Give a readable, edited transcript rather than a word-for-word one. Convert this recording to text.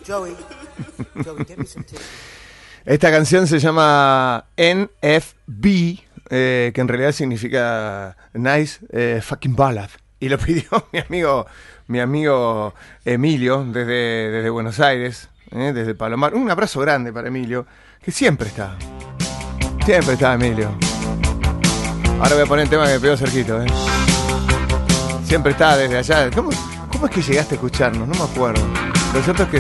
Esta canción se llama NFB, que en realidad significa Nice Fucking Ballad. Y lo pidió mi amigo Emilio desde Buenos Aires, desde Palomar. Un abrazo grande para Emilio, que siempre está. Siempre está Emilio. Ahora voy a poner el tema que me pegó Sergito. Siempre está desde allá. ¿Cómo es que llegaste a escucharnos? No me acuerdo. Lo cierto es que